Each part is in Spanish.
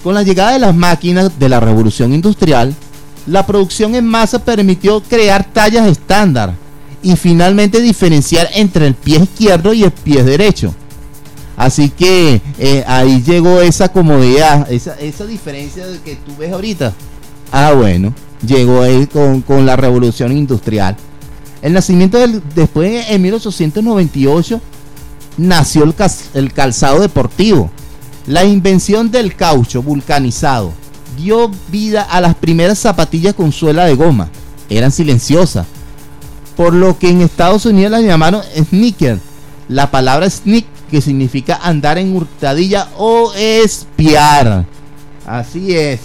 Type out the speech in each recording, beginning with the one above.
Con la llegada de las máquinas de la revolución industrial, la producción en masa permitió crear tallas estándar y finalmente diferenciar entre el pie izquierdo y el pie derecho. Así que ahí llegó esa comodidad, esa diferencia de que tú ves ahorita. Bueno, llegó ahí con la revolución industrial. El nacimiento después, en 1898, nació el calzado deportivo. La invención del caucho vulcanizado dio vida a las primeras zapatillas con suela de goma. Eran silenciosas, por lo que en Estados Unidos las llamaron sneaker. La palabra sneak, que significa andar en hurtadilla o espiar. Así es.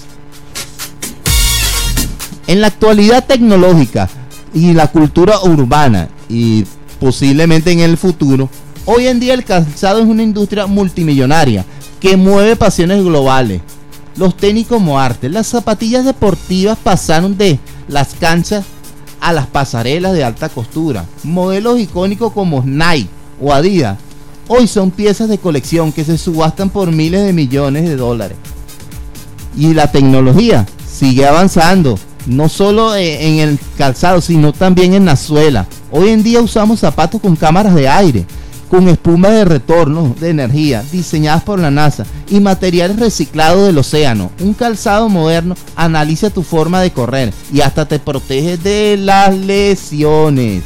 En la actualidad tecnológica y la cultura urbana, y posiblemente en el futuro, hoy en día el calzado es una industria multimillonaria que mueve pasiones globales. Los tenis como arte, las zapatillas deportivas pasaron de las canchas a las pasarelas de alta costura. Modelos icónicos como Nike o Adidas hoy son piezas de colección que se subastan por miles de millones de dólares. Y la tecnología sigue avanzando, no solo en el calzado, sino también en la suela. Hoy en día usamos zapatos con cámaras de aire, con espumas de retorno de energía diseñadas por la NASA y materiales reciclados del océano. Un calzado moderno analiza tu forma de correr y hasta te protege de las lesiones.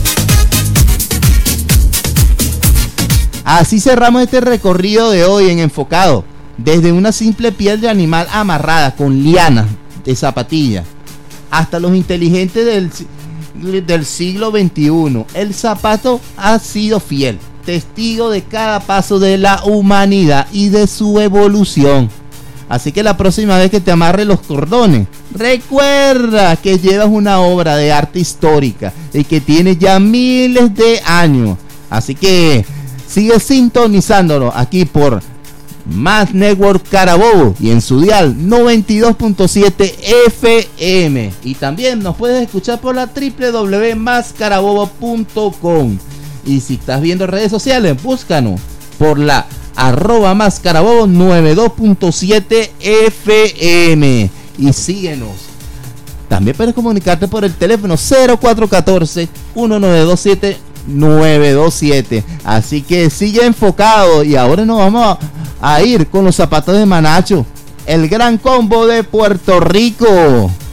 Así cerramos este recorrido de hoy en Enfocado, desde una simple piel de animal amarrada con lianas de zapatillas hasta los inteligentes del siglo XXI. El zapato ha sido fiel, testigo de cada paso de la humanidad y de su evolución. Así que la próxima vez que te amarre los cordones, recuerda que llevas una obra de arte histórica y que tiene ya miles de años. Así que sigue sintonizándolo aquí por Más Network Carabobo y en su dial 92.7 FM. Y también nos puedes escuchar por la www.mascarabobo.com. Y si estás viendo redes sociales, búscanos por la @mascarabobo 92.7 FM y síguenos. También puedes comunicarte por el teléfono 0414-1927-927. Así que sigue enfocado. Y ahora nos vamos a ir con los zapatos de Manacho, el gran combo de Puerto Rico.